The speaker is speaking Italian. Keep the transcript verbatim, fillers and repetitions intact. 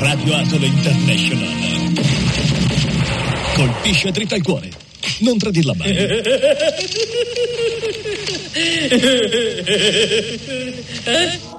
Radio Atolo International. Colpisce dritta al cuore. Non tradirla mai. Eh?